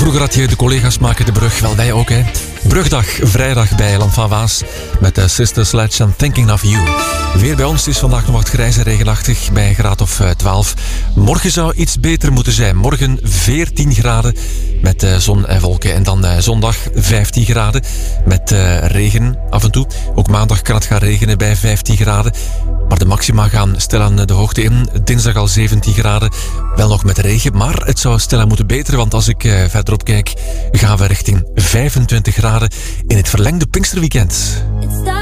Vroeger had je de collega's maken de brug, wel wij ook hè. Brugdag, vrijdag bij Land van Waas met Sister Sledge en Thinking of You. Weer bij ons, het is vandaag nog wat grijs en regenachtig bij een graad of 12. Morgen zou iets beter moeten zijn. Morgen 14 graden met zon en wolken. En dan zondag 15 graden met regen af en toe. Ook maandag kan het gaan regenen bij 15 graden. Maar de maxima gaan stilaan de hoogte in. Dinsdag al 17 graden. Wel nog met regen, maar het zou stilaan moeten beteren. Want als ik verderop kijk, gaan we richting 25 graden in het verlengde Pinksterweekend.